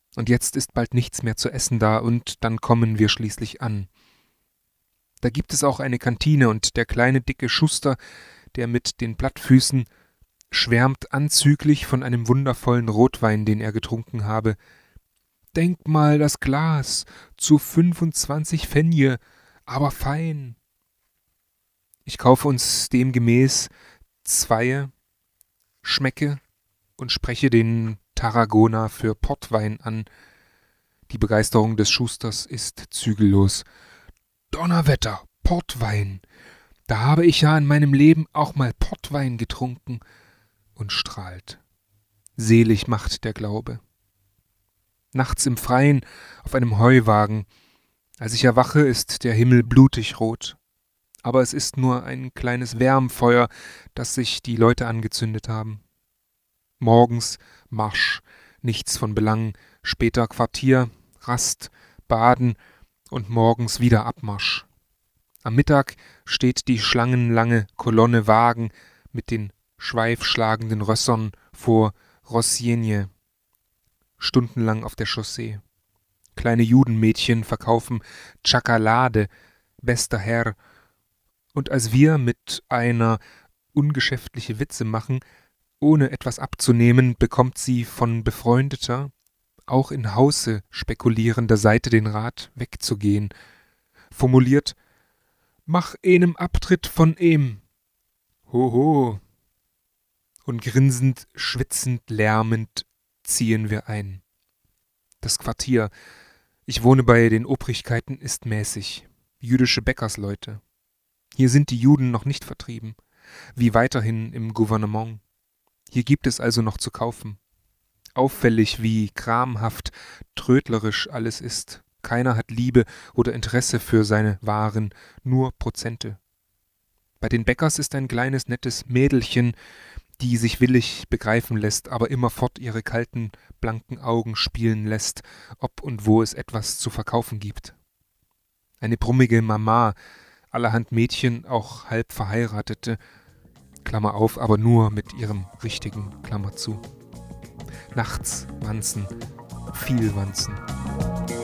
Und jetzt ist bald nichts mehr zu essen da und dann kommen wir schließlich an. Da gibt es auch eine Kantine und der kleine dicke Schuster, der mit den Plattfüßen, schwärmt anzüglich von einem wundervollen Rotwein, den er getrunken habe. Denk mal, das Glas zu 25 Fenje, aber fein. Ich kaufe uns demgemäß zweie, schmecke und spreche den Tarragona für Portwein an. Die Begeisterung des Schusters ist zügellos. Donnerwetter, Portwein. Da habe ich ja in meinem Leben auch mal Portwein getrunken, und strahlt. Selig macht der Glaube. Nachts im Freien auf einem Heuwagen. Als ich erwache, ist der Himmel blutig rot. Aber es ist nur ein kleines Wärmfeuer, das sich die Leute angezündet haben. Morgens Marsch, nichts von Belang, später Quartier, Rast, Baden und morgens wieder Abmarsch. Am Mittag steht die schlangenlange Kolonne Wagen mit den schweifschlagenden Rössern vor Rossignol, stundenlang auf der Chaussee. Kleine Judenmädchen verkaufen Tschakalade, bester Herr, und als wir mit einer ungeschäftliche Witze machen, ohne etwas abzunehmen, bekommt sie von befreundeter, auch in Hause spekulierender Seite den Rat, wegzugehen. Formuliert: Mach enem Abtritt von em. Hoho. Und grinsend, schwitzend, lärmend ziehen wir ein. Das Quartier, ich wohne bei den Obrigkeiten, ist mäßig. Jüdische Bäckersleute. Hier sind die Juden noch nicht vertrieben, wie weiterhin im Gouvernement. Hier gibt es also noch zu kaufen. Auffällig, wie kramhaft, trödlerisch alles ist. Keiner hat Liebe oder Interesse für seine Waren, nur Prozente. Bei den Bäckers ist ein kleines, nettes Mädelchen, die sich willig begreifen lässt, aber immerfort ihre kalten, blanken Augen spielen lässt, ob und wo es etwas zu verkaufen gibt. Eine brummige Mama, allerhand Mädchen, auch halb verheiratete, Klammer auf, aber nur mit ihrem richtigen, Klammer zu. Nachts Wanzen, viel Wanzen.